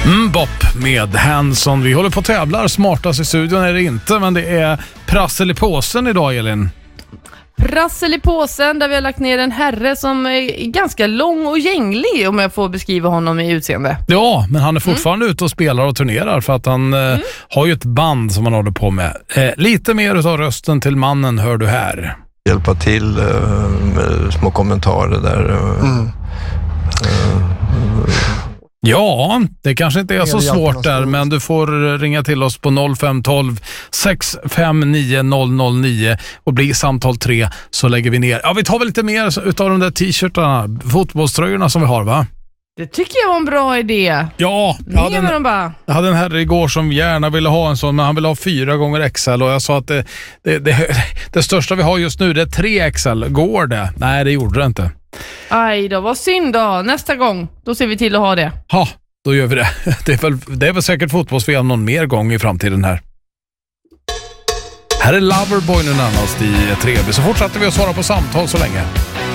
Bop med Hanson. Vi håller på att tävlar. Smartast i studion är det inte, men det är prassel i påsen idag, Elin. Prassel i påsen där vi har lagt ner en herre som är ganska lång och gänglig, om jag får beskriva honom i utseende. Ja, men han är fortfarande ute och spelar och turnerar för att han har ju ett band som han håller på med. Lite mer av rösten till mannen hör du här. Hjälpa till med små kommentarer där. Ja, det kanske inte är så svårt där, men du får ringa till oss på 0512 659 009 och bli samtal 3 så lägger vi ner. Ja, vi tar väl lite mer utav de där t-shirtarna, fotbollströjorna som vi har, va? Det tycker jag var en bra idé. Ja, jag hade en herre igår som gärna ville ha en sån, men han ville ha 4 gånger XL och jag sa att det största vi har just nu det är 3 XL. Går det? Nej, det gjorde det inte. Aj då, vad synd då. Nästa gång, då ser vi till att ha det. Ja, då gör vi det. Det är väl säkert fotbolls-VM någon mer gång i framtiden här. Här är Loverboy nu närmast i 3B. Så fortsätter vi att svara på samtal så länge.